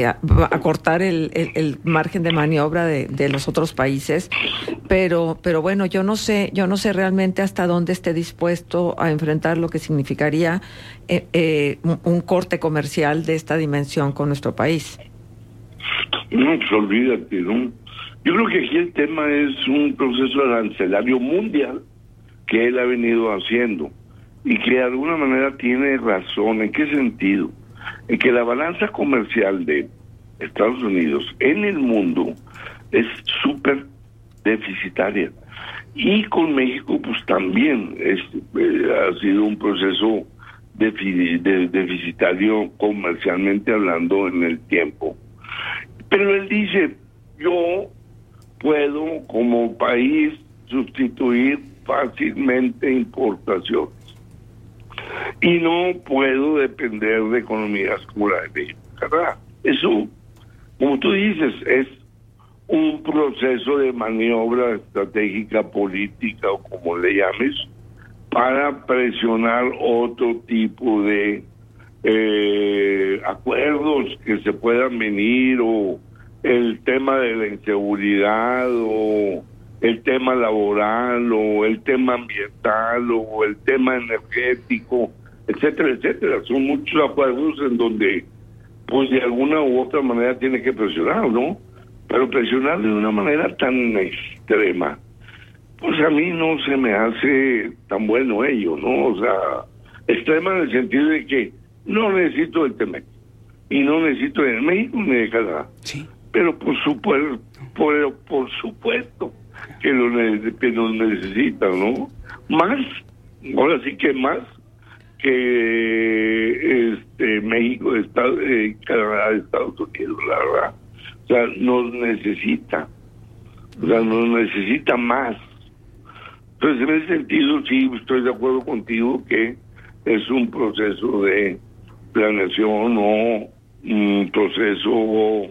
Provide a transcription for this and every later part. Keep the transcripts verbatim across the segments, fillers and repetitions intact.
acortar el, el, el margen de maniobra de, de los otros países, pero, pero bueno, yo no sé, yo no sé realmente hasta dónde esté dispuesto a enfrentar lo que significaría eh, eh, un, un corte comercial de esta dimensión con nuestro país. No, pues olvídate, ¿no? Yo creo que aquí el tema es un proceso arancelario mundial que él ha venido haciendo y que de alguna manera tiene razón. ¿En qué sentido? En que la balanza comercial de Estados Unidos en el mundo es súper deficitaria. Y con México, pues también es, eh, ha sido un proceso defi- de, deficitario comercialmente hablando en el tiempo. Pero él dice, yo puedo como país sustituir fácilmente importaciones y no puedo depender de economías como la de México. ¿Verdad? Eso, como tú dices, es un proceso de maniobra estratégica, política o como le llames, para presionar otro tipo de eh, acuerdos que se puedan venir, o el tema de la inseguridad, o el tema laboral, o el tema ambiental, o el tema energético, etcétera, etcétera. Son muchos acuerdos en donde, pues de alguna u otra manera tiene que presionar, ¿no? Pero presionar de una manera tan extrema, pues a mí no se me hace tan bueno ello, ¿no? O sea, extrema en el sentido de que no necesito el T M E C, y no necesito de México ni de Canadá. Sí. Pero por supuesto, por, por supuesto que lo, que lo necesitan, ¿no? Más, ahora sí que más que este México, Estados, eh, Canadá, Estados Unidos, la verdad. O sea, nos necesita. O sea, nos necesita más. Entonces, en ese sentido, sí, estoy de acuerdo contigo que es un proceso de planeación o un proceso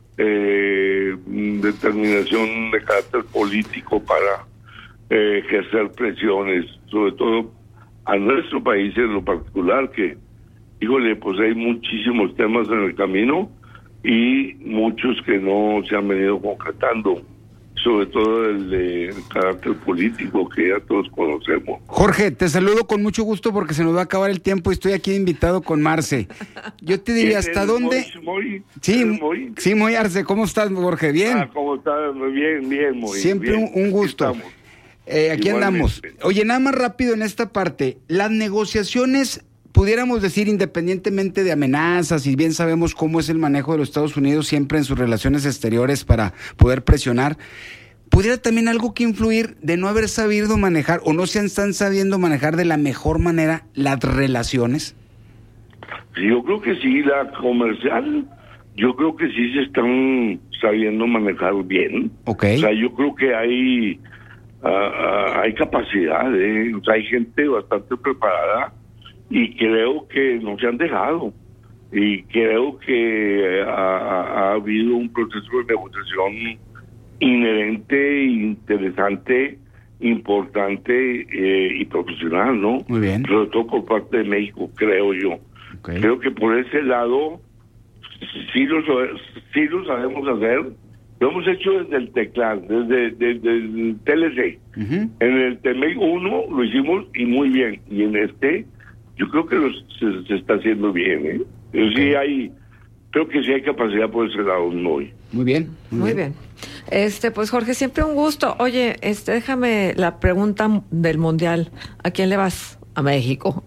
eh, determinación de carácter político para eh, ejercer presiones, sobre todo a nuestro país en lo particular, que, híjole, pues hay muchísimos temas en el camino y muchos que no se han venido concretando, sobre todo el de el carácter político que ya todos conocemos. Jorge, te saludo con mucho gusto porque se nos va a acabar el tiempo y estoy aquí invitado con Marce. Yo te diría, ¿hasta dónde? Muy, sí, muy. sí, muy Arce. ¿Cómo estás, Jorge? ¿Bien? Ah, ¿cómo estás? Muy bien, bien, muy Siempre bien. un, un gusto. Aquí, eh, aquí andamos. Oye, nada más rápido en esta parte. Las negociaciones, pudiéramos decir, independientemente de amenazas, y bien sabemos cómo es el manejo de los Estados Unidos siempre en sus relaciones exteriores para poder presionar, ¿pudiera también algo que influir de no haber sabido manejar o no se están sabiendo manejar de la mejor manera las relaciones? Yo creo que sí, la comercial, yo creo que sí se están sabiendo manejar bien. Okay. O sea, yo creo que hay, uh, uh, hay capacidad, ¿eh? O sea, hay gente bastante preparada y creo que no se han dejado. Y creo que ha, ha habido un proceso de negociación inherente, interesante, importante eh, y profesional, ¿no? Muy bien. Sobre todo por parte de México, creo yo. Okay. Creo que por ese lado sí lo, sí lo sabemos hacer. Lo hemos hecho desde el TECLAN, desde, desde el T L C. Uh-huh. En el T M E C uno lo hicimos y muy bien. Y en este yo creo que lo, se, se está haciendo bien, ¿eh? Pero okay. sí hay, creo que sí hay capacidad por ese lado hoy. Muy bien. Muy, muy bien. bien. Este, pues Jorge, siempre un gusto. Oye, este, déjame la pregunta del Mundial. ¿A quién le vas? A México.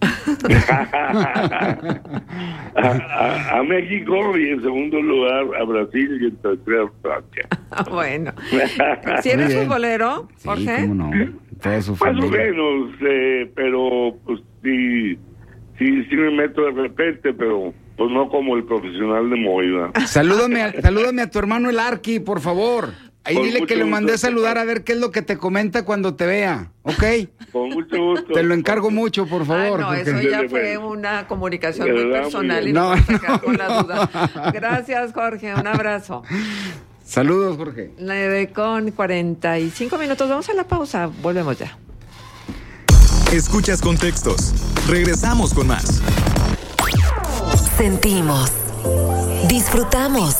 a, a, a México y en segundo lugar a Brasil y en tercero a Francia. Bueno. ¿Si eres futbolero, Jorge? Sí, cómo no. Toda su Más familia. o menos, eh, pero pues sí, sí, sí me meto de repente, pero pues no como el profesional de Moida. Salúdame a, salúdame a tu hermano el Arqui, por favor. Ahí Con dile que le mandé a saludar a ver qué es lo que te comenta cuando te vea, ¿ok? Con mucho gusto. Te lo encargo mucho, por favor. Ah, no, eso ya fue una comunicación muy personal y no, no, no, con la no. duda. Gracias, Jorge, un abrazo. Saludos, Jorge. nueve con cuarenta y cinco minutos, vamos a la pausa, volvemos ya. Escuchas Contextos. Regresamos con más. Sentimos. Disfrutamos. disfrutamos.